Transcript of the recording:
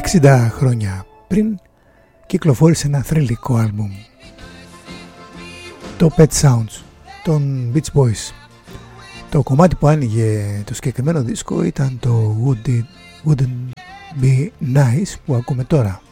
60 χρόνια πριν κυκλοφόρησε ένα θρυλικό άλμπουμ, το Pet Sounds των Beach Boys. Το κομμάτι που άνοιγε το συγκεκριμένο δίσκο ήταν το Wouldn't Be Nice που ακούμε τώρα.